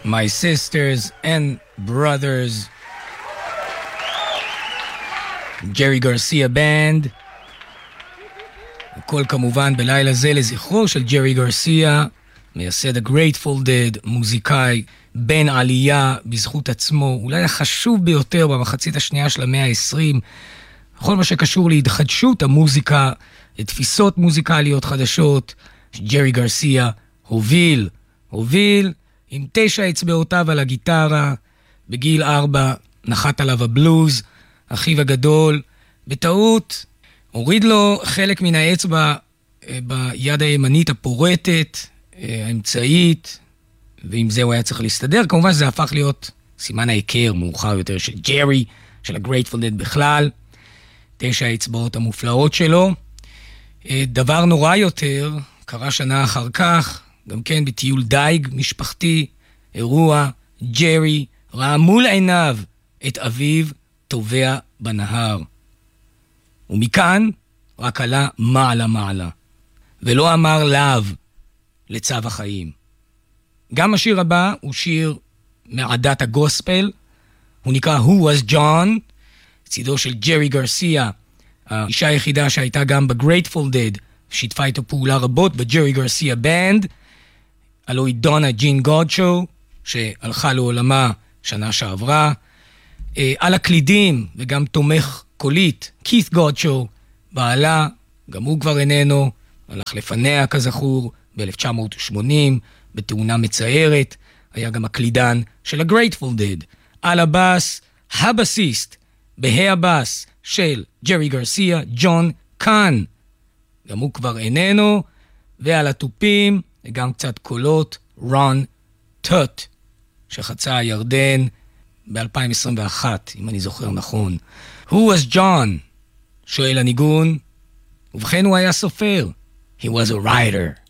My Sisters and Brothers, ג'רי גרסיה בנד. הכל כמובן בלילה זה לזכרו של ג'רי גרסיה, מייסד ה-Grateful Dead, מוזיקאי בן עלייה בזכות עצמו, אולי החשוב ביותר במחצית השנייה של המאה ה-20, בכל מה שקשור להתחדשות המוזיקה, לתפיסות מוזיקליות חדשות, ג'רי גרסיה הוביל עם 9 אצבעותיו על הגיטרה, בגיל 4 נחת עליו הבלוז, אחיו הגדול, בטעות הוריד לו חלק מן האצבע ביד הימנית הפורטת, האמצעית, ועם זה הוא היה צריך להסתדר. כמובן שזה הפך להיות סימן ההיכר מאוחר יותר של ג'רי, של ה-Grateful Dead בכלל, 9 האצבעות המופלאות שלו. דבר נורא יותר קרה שנה אחר כך, גם כן בטיול דייג משפחתי, אירוע, ג'רי ראה מול עיניו את אביו טובע בנהר. ומכאן רק עלה מעלה, ולא אמר לאו לצו החיים. גם השיר הבא הוא שיר מעדת הגוספל, הוא נקרא Who Was John, צידו של ג'רי גרסיה, האישה היחידה שהייתה גם ב-Grateful Dead, שיתפה איתו פעולה רבות בג'רי גרסיה בנד, הלוא היא דונה ג'ין גודשו, שהלכה לעולמה שנה שעברה, על הקלידים וגם תומך קולית, כית גודשו, בעלה, גם הוא כבר איננו, הלך לפניה כזכור ב-1980, בתאונה מצערת, היה גם הקלידן של ה-Grateful Dead. על הבאס, הבאסיסט, בהי הבאס של ג'רי גרסיה, ג'ון קאן, גם הוא כבר איננו, ועל הטופים, וגם קצת קולות, רון טוט, שחצה הירדן ב-2021, אם אני זוכר נכון. Who was John? שואל הניגון, ובכן הוא היה סופר. He was a writer.